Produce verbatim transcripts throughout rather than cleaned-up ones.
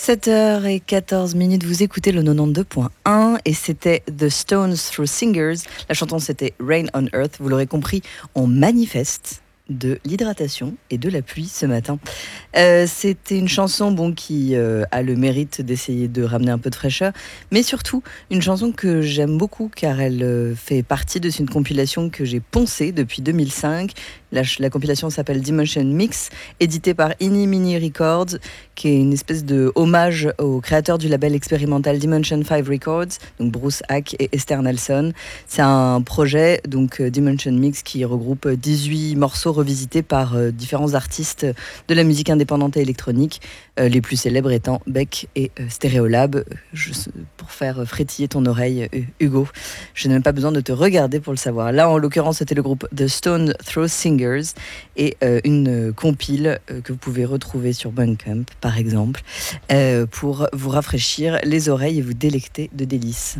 sept heures quatorze minutes, vous écoutez le quatre-vingt-douze point un et c'était The Stones Through Singers. La chanson c'était Rain on Earth. Vous l'aurez compris, on manifeste de l'hydratation et de la pluie ce matin. Euh, c'était une chanson bon, qui euh, a le mérite d'essayer de ramener un peu de fraîcheur, mais surtout une chanson que j'aime beaucoup car elle euh, fait partie de une compilation que j'ai poncée depuis deux mille cinq. La, la compilation s'appelle Dimension Mix, éditée par Eeny Meeny Records, qui est une espèce de hommage aux créateurs du label expérimental Dimension cinq Records, donc Bruce Hack et Esther Nelson. C'est un projet, donc Dimension Mix, qui regroupe dix-huit morceaux revisités par euh, différents artistes de la musique indépendante et électronique, euh, les plus célèbres étant Beck et euh, Stereolab. Je, pour faire frétiller ton oreille, euh, Hugo, je n'ai même pas besoin de te regarder pour le savoir. Là, en l'occurrence, c'était le groupe The Stones Through Singers et euh, une compile euh, que vous pouvez retrouver sur Bandcamp, par exemple, euh, pour vous rafraîchir les oreilles et vous délecter de délices.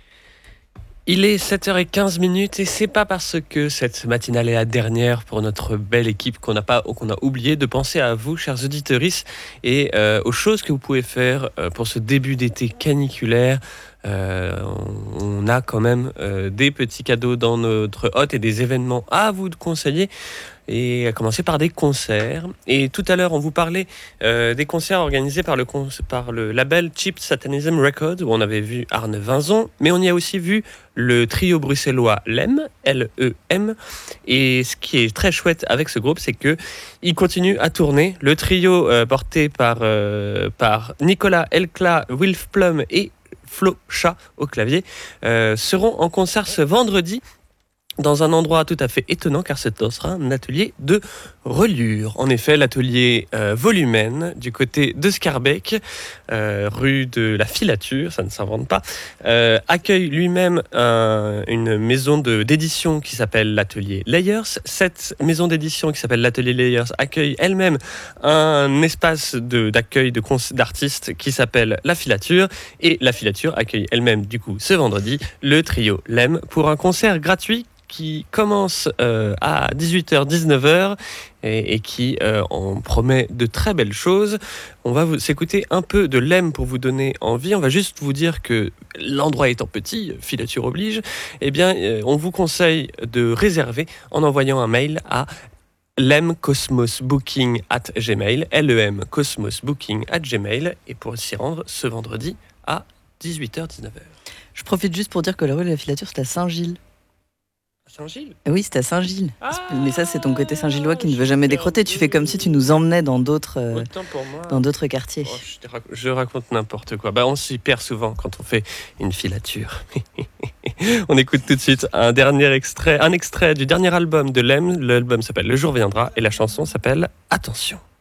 Il est sept heures quinze minutes et c'est pas parce que cette matinale est la dernière pour notre belle équipe qu'on n'a pas, qu'on a oublié de penser à vous, chers auditeurs, et euh, aux choses que vous pouvez faire euh, pour ce début d'été caniculaire. Euh, on a quand même euh, des petits cadeaux dans notre hôte et des événements à vous conseiller, et à commencer par des concerts. Et tout à l'heure, on vous parlait euh, des concerts organisés par le, par le label Cheap Satanism Records, où on avait vu Arne Vinzon, mais on y a aussi vu le trio bruxellois Lem, L E M. Et ce qui est très chouette avec ce groupe, c'est qu'il continue à tourner. Le trio euh, porté par, euh, par Nicolas Elkla, Wilf Plum et Flo Chat au clavier, euh, seront en concert ce vendredi dans un endroit tout à fait étonnant, car ce sera un atelier de reliure. En effet, l'atelier euh, Volumen, du côté de Scarbeck, euh, rue de la Filature, ça ne s'invente pas, euh, accueille lui-même un, une maison de, d'édition qui s'appelle l'atelier Layers. Cette maison d'édition qui s'appelle l'atelier Layers accueille elle-même un espace de, d'accueil de, d'artistes qui s'appelle la Filature, et la Filature accueille elle-même, du coup, ce vendredi, le trio Lem pour un concert gratuit qui commence euh, à dix-huit heures dix-neuf heures et, et qui euh, en promet de très belles choses. On va vous s'écouter un peu de Lem pour vous donner envie. On va juste vous dire que l'endroit étant petit, Filature oblige, eh bien, euh, on vous conseille de réserver en envoyant un mail à lemcosmosbooking at gmail, L E M cosmosbooking at gmail, et pour s'y rendre ce vendredi à dix-huit heures dix-neuf heures. Je profite juste pour dire que la rue de la Filature, c'est à Saint-Gilles. Saint-Gilles ? Oui, c'est à Saint-Gilles. Ah, mais ça, c'est ton côté Saint-Gillois qui ne veut jamais décroter. Tu fais comme si tu nous emmenais dans d'autres, euh, dans d'autres quartiers. Oh, je, rac- je raconte n'importe quoi. Bah, on s'y perd souvent quand on fait une filature. On écoute tout de suite un dernier extrait, un extrait du dernier album de Lem. L'album s'appelle Le jour viendra et la chanson s'appelle Attention.